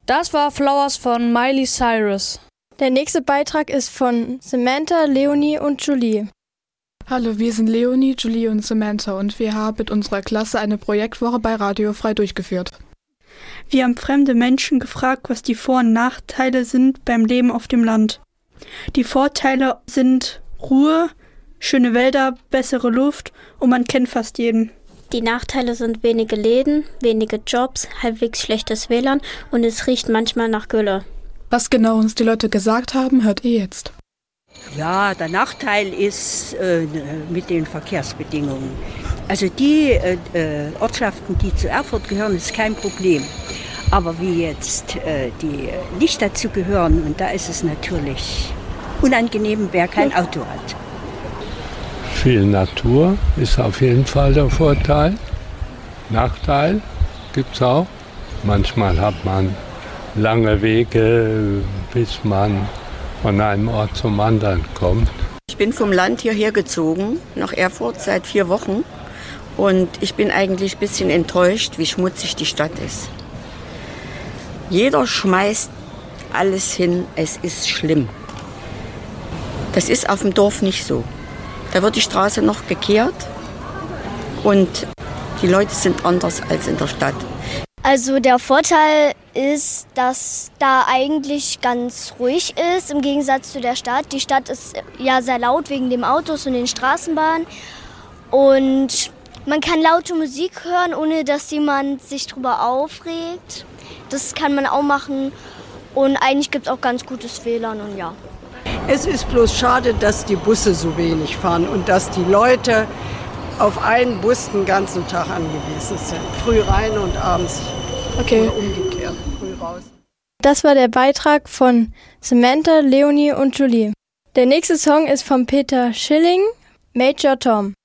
Das war Flowers von Miley Cyrus. Der nächste Beitrag ist von Samantha, Leonie und Julie. Hallo, wir sind Leonie, Julie und Samantha und wir haben mit unserer Klasse eine Projektwoche bei Radio Frei durchgeführt. Wir haben fremde Menschen gefragt, was die Vor- und Nachteile sind beim Leben auf dem Land. Die Vorteile sind Ruhe, schöne Wälder, bessere Luft und man kennt fast jeden. Die Nachteile sind wenige Läden, wenige Jobs, halbwegs schlechtes WLAN und es riecht manchmal nach Gülle. Was genau uns die Leute gesagt haben, hört ihr jetzt. Ja, der Nachteil ist mit den Verkehrsbedingungen. Also die Ortschaften, die zu Erfurt gehören, ist kein Problem. Aber wie jetzt die nicht dazu gehören, und da ist es natürlich unangenehm, wer kein Auto hat. Viel Natur ist auf jeden Fall der Vorteil. Nachteil gibt es auch. Manchmal hat man lange Wege, bis man von einem Ort zum anderen kommt. Ich bin vom Land hierher gezogen, nach Erfurt, seit 4 Wochen. Und ich bin eigentlich ein bisschen enttäuscht, wie schmutzig die Stadt ist. Jeder schmeißt alles hin, es ist schlimm. Das ist auf dem Dorf nicht so. Da wird die Straße noch gekehrt und die Leute sind anders als in der Stadt. Also der Vorteil ist, dass da eigentlich ganz ruhig ist, im Gegensatz zu der Stadt. Die Stadt ist ja sehr laut wegen den Autos und den Straßenbahnen. Und man kann laute Musik hören, ohne dass jemand sich drüber aufregt. Das kann man auch machen. Und eigentlich gibt es auch ganz gutes WLAN und ja. Es ist bloß schade, dass die Busse so wenig fahren und dass die Leute auf einen Bus den ganzen Tag angewiesen sind. Früh rein und abends oder umgekehrt, früh raus. Das war der Beitrag von Samantha, Leonie und Julie. Der nächste Song ist von Peter Schilling, Major Tom.